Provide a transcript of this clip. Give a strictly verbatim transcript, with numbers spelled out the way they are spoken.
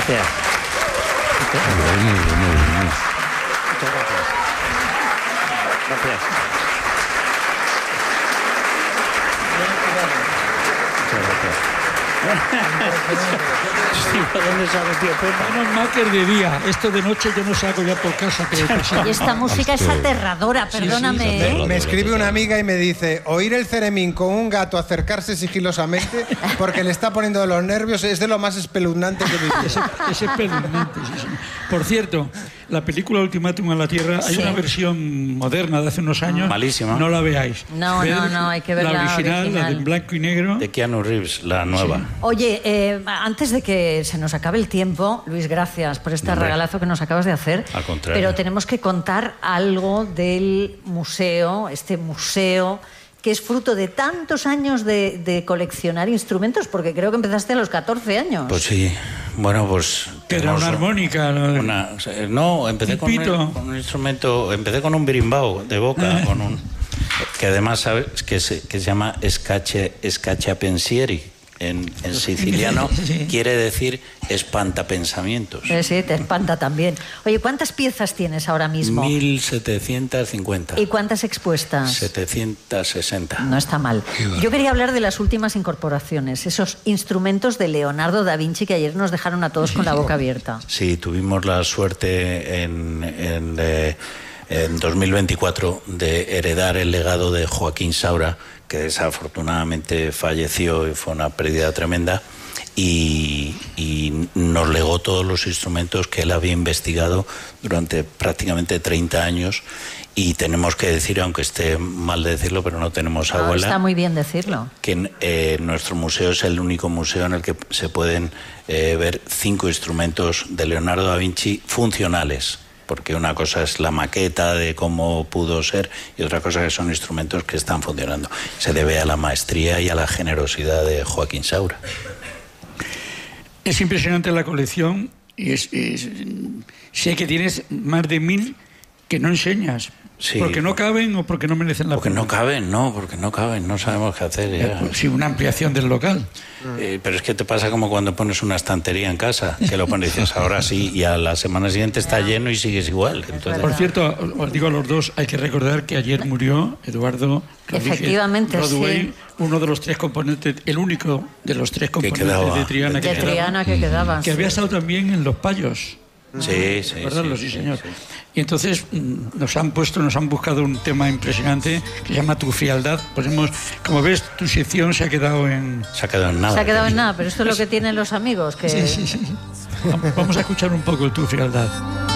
Gracias. Muy bien, muy bien, muy bien. Muchas gracias. Gracias. Muchas gracias. Sí, ¿por dónde sale, tío Pepa? Menos mal que es de día. Esto de noche yo no salgo ya por casa. Y esta música es aterradora, perdóname. Sí, sí, ¿eh? Me escribe una amiga y me dice, oír el ceremín con un gato acercarse sigilosamente porque le está poniendo de los nervios es de lo más espeluznante que he vivido. Es, es espeluznante, sí, sí. Por cierto, la película Ultimátum a la Tierra, hay Sí. una versión moderna de hace unos años. Malísima. No la veáis. No, Ved no, no, hay que ver la original, original. la de blanco y negro. De Keanu Reeves, la nueva. Oye, eh, antes de que se nos acabe el tiempo, Luis, gracias por este Hombre. regalazo que nos acabas de hacer. Al contrario. Pero tenemos que contar algo del museo, este museo que es fruto de tantos años de, de coleccionar instrumentos, porque creo que empezaste a los catorce años. Pues sí, bueno, pues... Que era tenemos una armónica. ¿no? una- no, empecé Un con pito. un, con un instrumento, empecé con un birimbao de boca, con un... Que además, ¿sabes? Que se, que se llama escache, escachapensieri. En, en siciliano Sí. quiere decir espantapensamientos. Eh, sí, te espanta también. Oye, ¿cuántas piezas tienes ahora mismo? mil setecientos cincuenta. ¿Y cuántas expuestas? setecientos sesenta. No está mal. Yo quería hablar de las últimas incorporaciones, esos instrumentos de Leonardo da Vinci que ayer nos dejaron a todos con la boca abierta. Sí, tuvimos la suerte en, en, eh, en dos mil veinticuatro de heredar el legado de Joaquín Saura, que desafortunadamente falleció y fue una pérdida tremenda, y, y nos legó todos los instrumentos que él había investigado durante prácticamente treinta años. Y tenemos que decir, aunque esté mal de decirlo, pero no tenemos No, abuela, está muy bien decirlo. que eh, nuestro museo es el único museo en el que se pueden eh, ver cinco instrumentos de Leonardo da Vinci funcionales, porque una cosa es la maqueta de cómo pudo ser y otra cosa que son instrumentos que están funcionando. Se debe a la maestría y a la generosidad de Joaquín Saura. Es impresionante la colección y es, es- sé que tienes más de mil que no enseñas. Sí. Porque no caben o porque no merecen la Porque pena. no caben, no, porque no caben, no sabemos qué hacer ya. Eh, Sí, una ampliación del local. Eh, pero es que te pasa como cuando pones una estantería en casa, que lo pones y dices ahora sí, y a la semana siguiente está lleno y sigues igual. Entonces, Por cierto, os digo a los dos, hay que recordar que ayer murió Eduardo Rodríguez Efectivamente, Rodway, sí. uno de los tres componentes, el único de los tres componentes quedaba. de Triana que De quedaba, Triana que quedaba. que sí. había estado también en Los Payos. sí, sí, ¿Recordarlo? sí, Sí, sí, señor. sí. Y entonces mm, nos han puesto, nos han buscado un tema impresionante que se llama Tu frialdad. Ponemos, como ves, tu sección se ha quedado en... Se ha quedado en nada. Se ha quedado en nada, pero esto es lo que tienen los amigos. Que... Sí, sí, sí. Vamos a escuchar un poco Tu frialdad.